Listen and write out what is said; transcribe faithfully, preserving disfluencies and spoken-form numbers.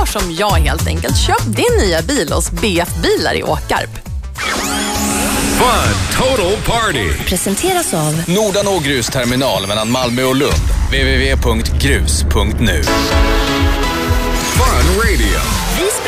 som jag helt enkelt. Köp din nya bil hos B F Bilar i Åkarp. Fun Total Party presenteras av Nordanå grusterminal mellan Malmö och Lund. w w w punkt grus punkt nu. Fun Radio. Vi